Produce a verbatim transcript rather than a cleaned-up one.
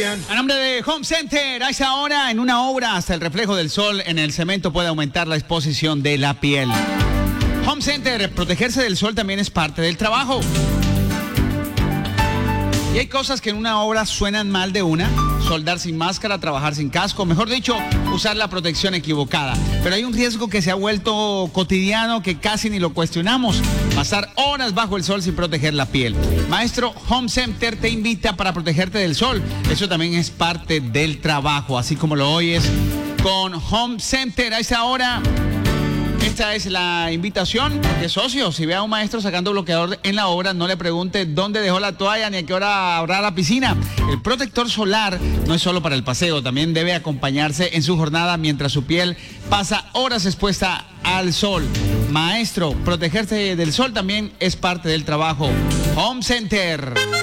A nombre de Home Center, a esa hora, en una obra hasta el reflejo del sol en el cemento puede aumentar la exposición de la piel. Home Center, protegerse del sol también es parte del trabajo. Y hay cosas que en una obra suenan mal de una. Soldar sin máscara, trabajar sin casco, mejor dicho, usar la protección equivocada. Pero hay un riesgo que se ha vuelto cotidiano que casi ni lo cuestionamos. Pasar horas bajo el sol sin proteger la piel. Maestro, Home Center te invita para protegerte del sol. Eso también es parte del trabajo, así como lo oyes con Home Center. A esa hora, esta es la invitación de socios. Si ve a un maestro sacando bloqueador en la obra, no le pregunte dónde dejó la toalla ni a qué hora habrá la piscina. El protector solar no es solo para el paseo, también debe acompañarse en su jornada mientras su piel pasa horas expuesta al sol. Maestro, protegerse del sol también es parte del trabajo. Home Center.